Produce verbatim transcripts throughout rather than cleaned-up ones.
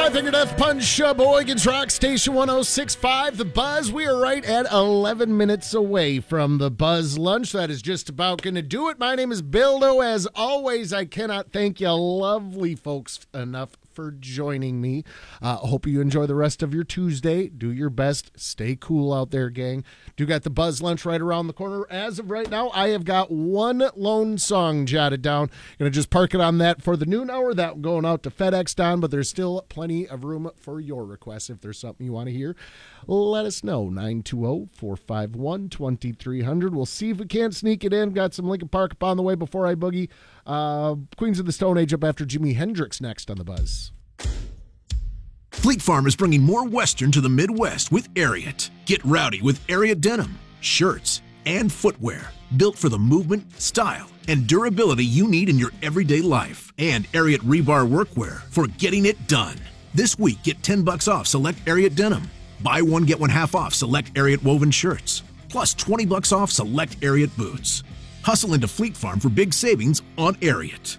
Five Finger Death Punch, Sheboygan's Rock Station one oh six point five, The Buzz. We are right at eleven minutes away from the Buzz Lunch. That is just about going to do it. My name is Bildo. As always, I cannot thank you lovely folks enough for joining me. I uh, hope you enjoy the rest of your Tuesday. Do your best. Stay cool out there, gang. Do got the Buzz Lunch right around the corner. As of right now, I have got one lone song jotted down. Going to just park it on that for the noon hour. That going out to FedEx Don, but there's still plenty of room for your requests. If there's something you want to hear, let us know. nine two zero, four five one, two three zero zero. We'll see if we can't sneak it in. Got some Linkin Park up on the way before I boogie. Uh, Queens of the Stone Age up after Jimi Hendrix next on the Buzz. Fleet Farm is bringing more Western to the Midwest with Ariat. Get rowdy with Ariat denim, shirts, and footwear built for the movement, style, and durability you need in your everyday life. And Ariat rebar workwear for getting it done. This week, get ten bucks off select Ariat denim. Buy one, get one half off select Ariat woven shirts. Plus twenty bucks off select Ariat boots. Hustle into Fleet Farm for big savings on Ariat.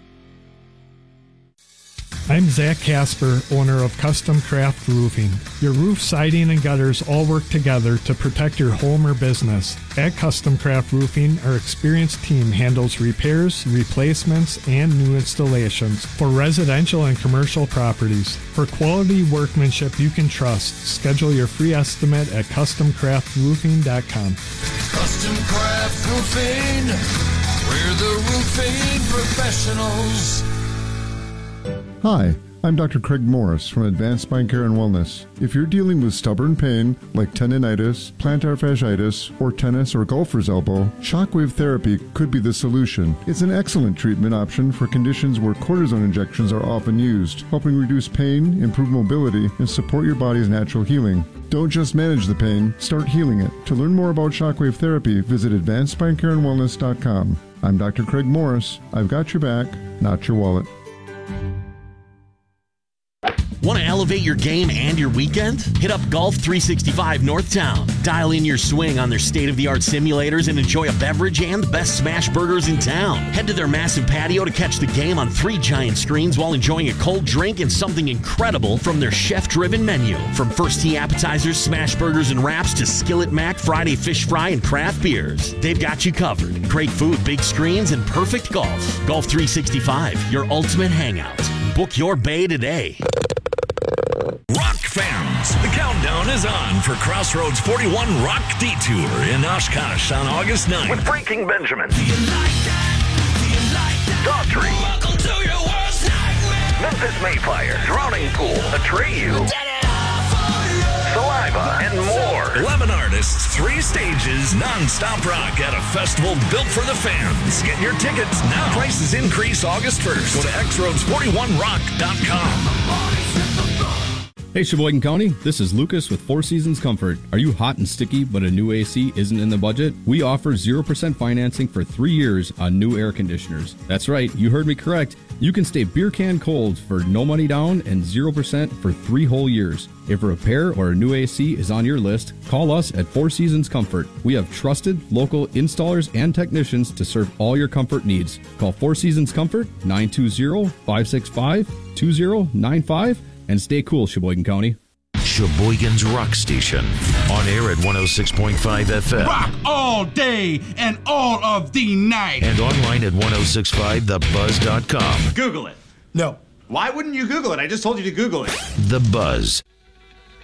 I'm Zach Casper, owner of Custom Craft Roofing. Your roof, siding, and gutters all work together to protect your home or business. At Custom Craft Roofing, our experienced team handles repairs, replacements, and new installations for residential and commercial properties. For quality workmanship you can trust, schedule your free estimate at custom craft roofing dot com. Custom Craft Roofing, we're the roofing professionals. Hi, I'm Doctor Craig Morris from Advanced Spine Care and Wellness. If you're dealing with stubborn pain like tendinitis, plantar fasciitis, or tennis or golfer's elbow, shockwave therapy could be the solution. It's an excellent treatment option for conditions where cortisone injections are often used, helping reduce pain, improve mobility, and support your body's natural healing. Don't just manage the pain, start healing it. To learn more about shockwave therapy, visit advanced spine care and wellness dot com. I'm Doctor Craig Morris. I've got your back, not your wallet. Want to elevate your game and your weekend? Hit up Golf three sixty-five Northtown. Dial in your swing on their state-of-the-art simulators and enjoy a beverage and the best smash burgers in town. Head to their massive patio to catch the game on three giant screens while enjoying a cold drink and something incredible from their chef-driven menu. From first tee appetizers, smash burgers, and wraps to Skillet Mac, Friday fish fry, and craft beers. They've got you covered. Great food, big screens, and perfect golf. Golf three sixty-five, your ultimate hangout. Book your bay today. Rock fans, the countdown is on for Crossroads forty-one Rock Detour in Oshkosh on August ninth. With Breaking Benjamin, Daughtry, Memphis Mayfire, Drowning Pool, Atreyu, Saliva, and more. eleven artists, three stages, non-stop rock at a festival built for the fans. Get your tickets now. Prices increase August first. Go to x roads forty-one rock dot com. Hey Sheboygan County, this is Lucas with Four Seasons Comfort. Are you hot and sticky but a new A C isn't in the budget? We offer zero percent financing for three years on new air conditioners. That's right, you heard me correct. You can stay beer can cold for no money down and zero percent for three whole years. If a repair or a new A C is on your list, call us at Four Seasons Comfort. We have trusted local installers and technicians to serve all your comfort needs. Call Four Seasons Comfort, nine two zero, five six five, two zero nine five, and stay cool, Sheboygan County. Sheboygan's Rock Station. On air at one oh six point five F M. Rock all day and all of the night. And online at ten sixty-five the buzz dot com. Google it. No. Why wouldn't you Google it? I just told you to Google it. The Buzz.